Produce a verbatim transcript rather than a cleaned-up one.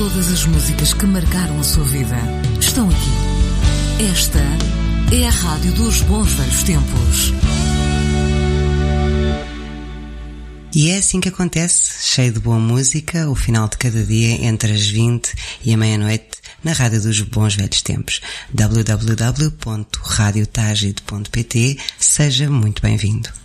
Todas as músicas que marcaram a sua vida estão aqui. Esta é a Rádio dos Bons Velhos Tempos. E é assim que acontece, cheio de boa música, o final de cada dia entre as vinte e a meia-noite na Rádio dos Bons Velhos Tempos. w w w ponto radio tagid ponto p t. Seja muito bem-vindo.